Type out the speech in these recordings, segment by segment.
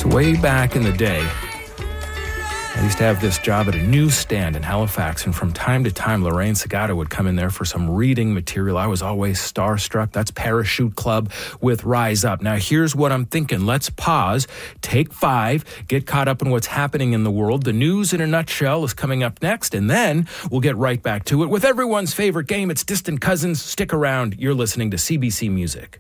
So way back in the day, I used to have this job at a newsstand in Halifax, and from time to time, Lorraine Sagata would come in there for some reading material. I was always starstruck. That's Parachute Club with Rise Up. Now, here's what I'm thinking. Let's pause, take 5, get caught up in what's happening in the world. The news in a nutshell is coming up next, and then we'll get right back to it with everyone's favorite game. It's Distant Cousins. Stick around. You're listening to CBC Music.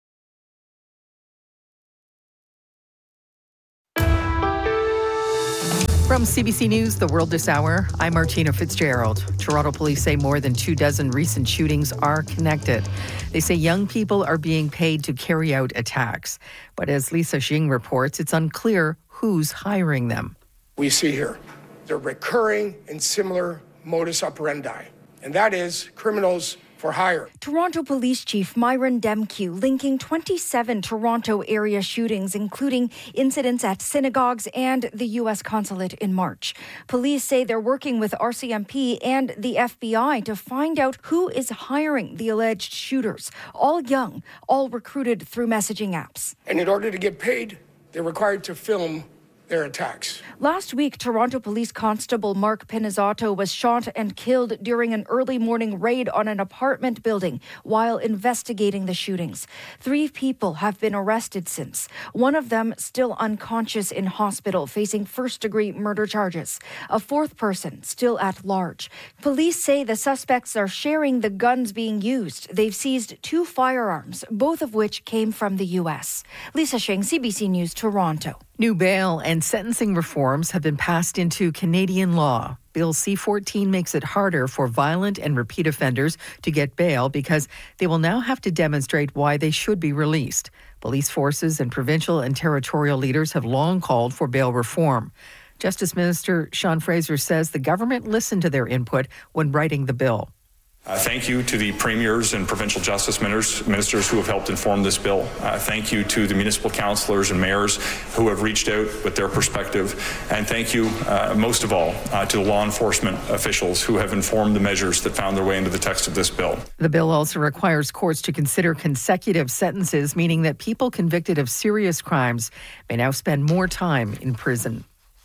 From CBC News, The World This Hour, I'm Martina Fitzgerald. Toronto police say more than 24 recent shootings are connected. They say young people are being paid to carry out attacks. But as Lisa Xing reports, it's unclear who's hiring them. We see here the recurring and similar modus operandi, and that is criminals for hire. Toronto Police Chief Myron Demkiw linking 27 Toronto area shootings, including incidents at synagogues and the U.S. consulate in March. Police say they're working with RCMP and the FBI to find out who is hiring the alleged shooters. All young, all recruited through messaging apps. And in order to get paid, they're required to film their attacks. Last week, Toronto Police Constable Mark Pinizzato was shot and killed during an early morning raid on an apartment building while investigating the shootings. 3 people have been arrested since. One of them still unconscious in hospital, facing first-degree murder charges. A 4th person still at large. Police say the suspects are sharing the guns being used. They've seized 2 firearms, both of which came from the U.S. Lisa Xing, CBC News, Toronto. New bail and sentencing reforms have been passed into Canadian law. Bill C-14 makes it harder for violent and repeat offenders to get bail because they will now have to demonstrate why they should be released. Police forces and provincial and territorial leaders have long called for bail reform. Justice Minister Sean Fraser says the government listened to their input when writing the bill. Thank you to the premiers and provincial justice ministers who have helped inform this bill. Thank you to the municipal councillors and mayors who have reached out with their perspective. And thank you, most of all, to the law enforcement officials who have informed the measures that found their way into the text of this bill. The bill also requires courts to consider consecutive sentences, meaning that people convicted of serious crimes may now spend more time in prison.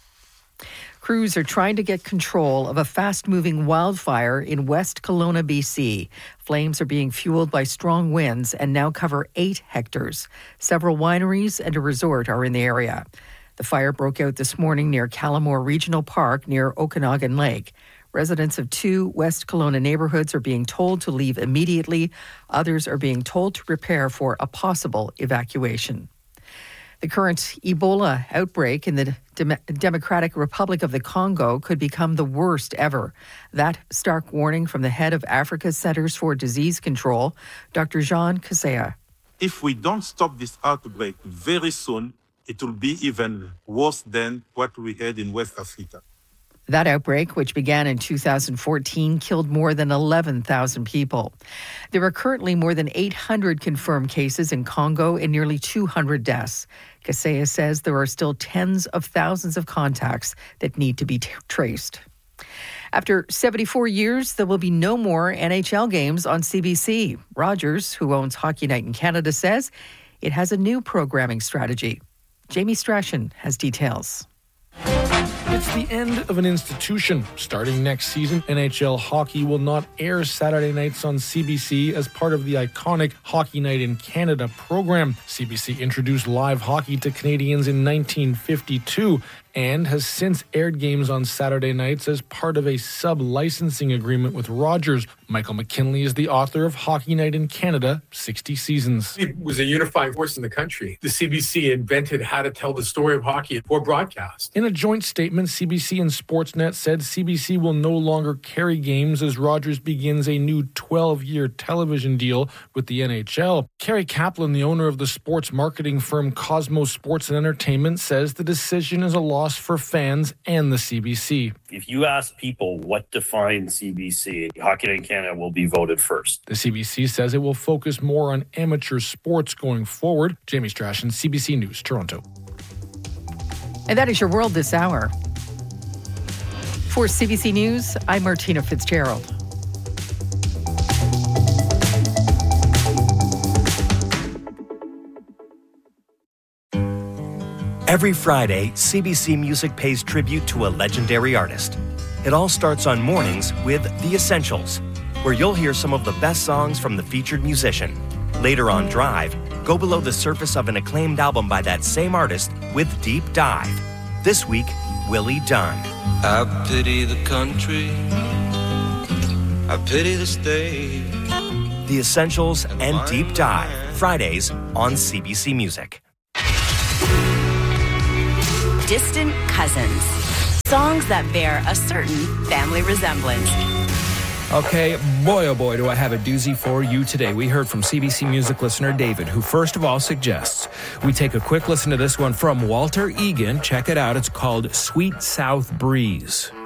Crews are trying to get control of a fast-moving wildfire in West Kelowna, BC. Flames are being fueled by strong winds and now cover 8 hectares. Several wineries and a resort are in the area. The fire broke out this morning near Callamore Regional Park near Okanagan Lake. Residents of 2 West Kelowna neighborhoods are being told to leave immediately. Others are being told to prepare for a possible evacuation. The current Ebola outbreak in the Democratic Republic of the Congo could become the worst ever. That stark warning from the head of Africa's Centers for Disease Control, Dr. Jean Kaseya. If we don't stop this outbreak very soon, it will be even worse than what we had in West Africa. That outbreak, which began in 2014, killed more than 11,000 people. There are currently more than 800 confirmed cases in Congo and nearly 200 deaths. Kaseya says there are still tens of thousands of contacts that need to be traced. After 74 years, there will be no more NHL games on CBC. Rogers, who owns Hockey Night in Canada, says it has a new programming strategy. Jamie Strachan has details. It's the end of an institution. Starting next season, NHL hockey will not air Saturday nights on CBC as part of the iconic Hockey Night in Canada program. CBC introduced live hockey to Canadians in 1952 and has since aired games on Saturday nights as part of a sub-licensing agreement with Rogers. Michael McKinley is the author of Hockey Night in Canada, 60 Seasons. It was a unifying force in the country. The CBC invented how to tell the story of hockey for broadcast. In a joint statement, CBC and Sportsnet said CBC will no longer carry games as Rogers begins a new 12-year television deal with the NHL. Kerry Kaplan, the owner of the sports marketing firm Cosmos Sports and Entertainment, says the decision is a loss for fans and the CBC. If you ask people what defines CBC, Hockey Night in Canada will be voted first. The CBC says it will focus more on amateur sports going forward. Jamie Strachan, CBC News, Toronto. And that is your world this hour. For CBC News, I'm Martina Fitzgerald. Every Friday, CBC Music pays tribute to a legendary artist. It all starts on mornings with The Essentials, where you'll hear some of the best songs from the featured musician. Later on Drive, go below the surface of an acclaimed album by that same artist with Deep Dive. This week, Willie Dunn. I pity the country, I pity the state. The Essentials and Deep Dive, Fridays on CBC Music. Distant cousins. Songs that bear a certain family resemblance. Okay, boy, oh boy, do I have a doozy for you today. We heard from CBC Music listener David, who first of all suggests we take a quick listen to this one from Walter Egan. Check it out. It's called Sweet South Breeze.